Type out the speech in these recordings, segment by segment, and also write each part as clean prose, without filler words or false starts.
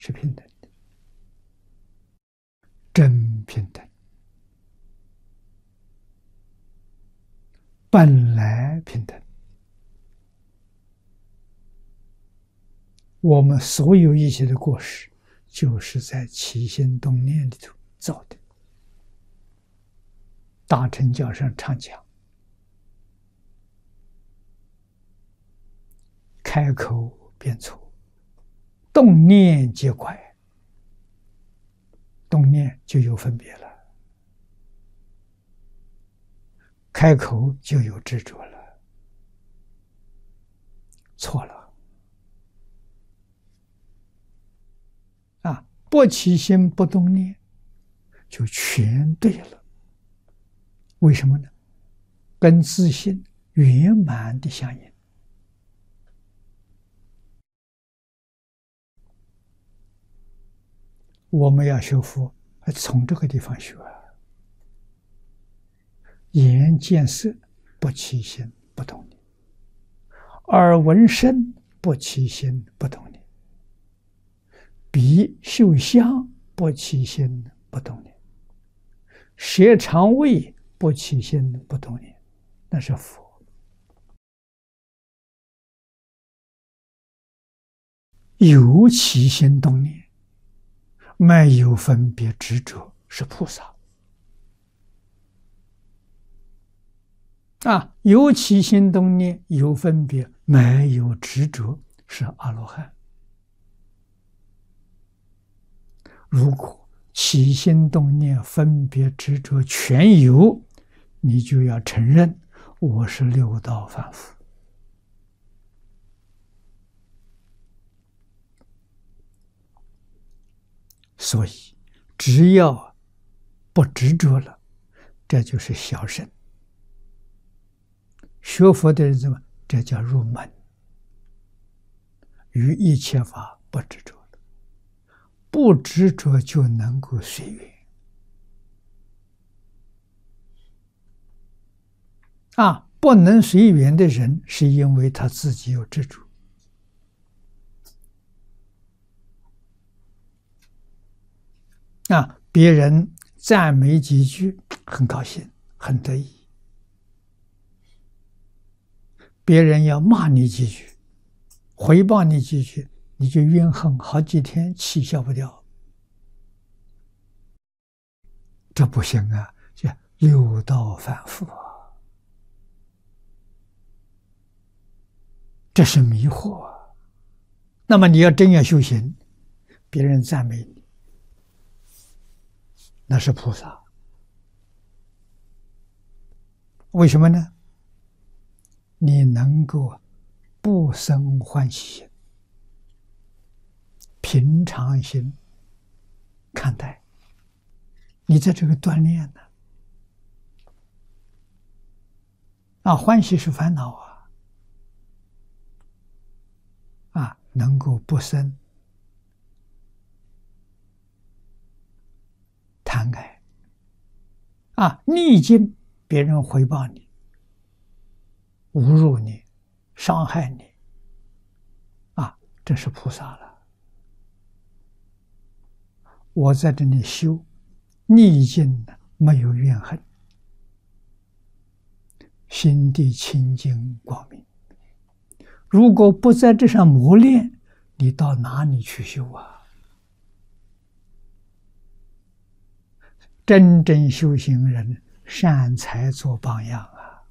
是平等的，真平等，本来平等。我们所有一切的过失，就是在起心动念里头造的。大乘教上常讲，开口便错，动念皆怪。动念就有分别了，开口就有执着了，错了。不起心不动念，就全对了。为什么呢？跟自信圆满的相应。我们要学佛，从这个地方学。眼见色，不起心不动念；耳闻声，不起心不动念；鼻嗅香，不起心不动念；舌尝味，不起心不动念。那是佛。有起心动念，没有分别执着，是菩萨。有起心动念，有分别，没有执着，是阿罗汉。如果起心动念、分别执着全有，你就要承认我是六道凡夫。所以只要不执着了，这就是小乘。学佛的人怎么？这叫入门，于一切法不执着了，不执着就能够随缘。不能随缘的人，是因为他自己有执着。别人赞美几句，很高兴，很得意；别人要骂你几句，回报你几句，你就怨恨好几天，气消不掉。这不行啊！这六道反复啊，这是迷惑啊。那么你要真要修行，别人赞美你，那是菩萨。为什么呢？你能够不生欢喜心，平常心看待，你在这个锻炼呢。欢喜是烦恼能够不生贪爱逆境别人回报你，侮辱你，伤害你这是菩萨了。我在这里修逆境没有怨恨，心地清净光明。如果不在这上磨练，你到哪里去修啊？真正修行人善财做榜样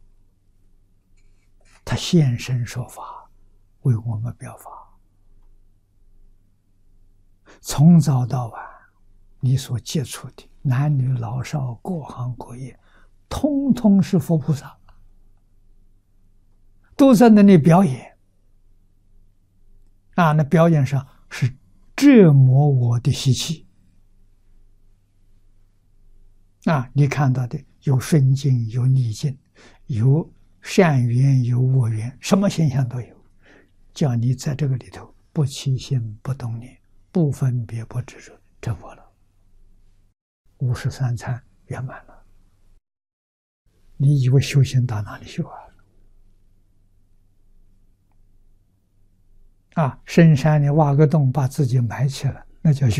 他现身说法，为我们表法。从早到晚，你所接触的男女老少、各行各业，通通是佛菩萨，都在那里表演。那表演上是折磨我的习气。你看到的有顺境，有逆境，有善缘，有恶缘，什么现象都有，叫你在这个里头不起心不动念，不分别不执着，这佛了53参圆满了。你以为修行到哪里修深山里挖个洞把自己埋起来， 那叫